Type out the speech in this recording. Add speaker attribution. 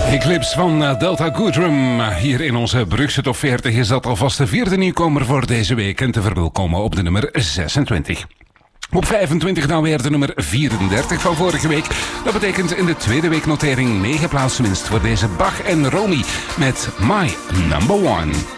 Speaker 1: Eclipse van Delta Goodrum. Hier in onze Brugse Top 40 is dat alvast de vierde nieuwkomer voor deze week en te verwelkomen op de nummer 26. Op 25 dan weer de nummer 34 van vorige week. Dat betekent in de tweede weeknotering 9 plaatsen winst voor deze Bach en Romy met My Number One.